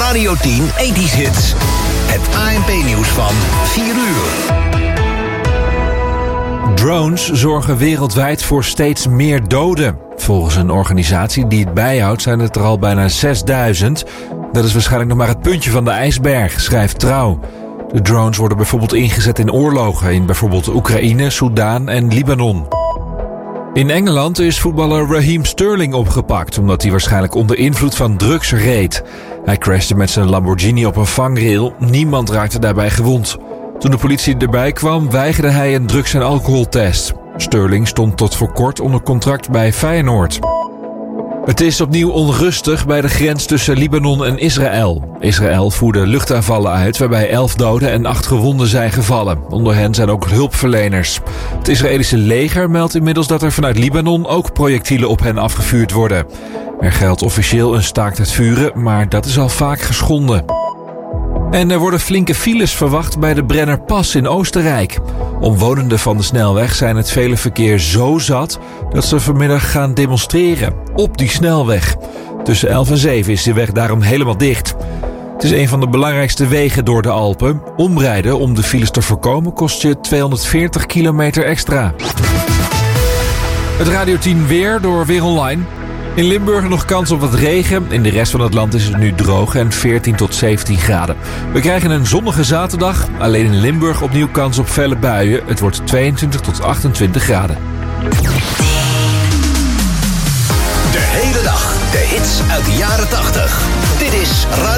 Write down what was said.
Radio 10 80's Hits. Het ANP-nieuws van 4 uur. Drones zorgen wereldwijd voor steeds meer doden. Volgens een organisatie die het bijhoudt zijn het er al bijna 6000. Dat is waarschijnlijk nog maar het puntje van de ijsberg, schrijft Trouw. De drones worden bijvoorbeeld ingezet in oorlogen in bijvoorbeeld Oekraïne, Soedan en Libanon. In Engeland is voetballer Raheem Sterling opgepakt omdat hij waarschijnlijk onder invloed van drugs reed. Hij crashte met zijn Lamborghini op een vangrail. Niemand raakte daarbij gewond. Toen de politie erbij kwam, weigerde hij een drugs- en alcoholtest. Sterling stond tot voor kort onder contract bij Feyenoord. Het is opnieuw onrustig bij de grens tussen Libanon en Israël. Israël voerde luchtaanvallen uit waarbij 11 doden en 8 gewonden zijn gevallen. Onder hen zijn ook hulpverleners. Het Israëlische leger meldt inmiddels dat er vanuit Libanon ook projectielen op hen afgevuurd worden. Er geldt officieel een staakt het vuren, maar dat is al vaak geschonden. En er worden flinke files verwacht bij de Brennerpas in Oostenrijk. Omwonenden van de snelweg zijn het vele verkeer zo zat dat ze vanmiddag gaan demonstreren op die snelweg. Tussen 11 en 7 is de weg daarom helemaal dicht. Het is een van de belangrijkste wegen door de Alpen. Omrijden om de files te voorkomen kost je 240 kilometer extra. Het Radio 10 weer door Weer Online. In Limburg nog kans op wat regen. In de rest van het land is het nu droog en 14 tot 17 graden. We krijgen een zonnige zaterdag. Alleen in Limburg opnieuw kans op felle buien. Het wordt 22 tot 28 graden. De hele dag de hits uit de jaren 80. Dit is Radio